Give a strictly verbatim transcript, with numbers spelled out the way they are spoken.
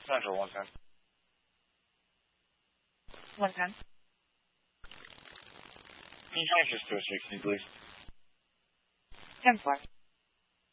Central, one ten. one ten. Can you transfer to a sixty, please? ten four.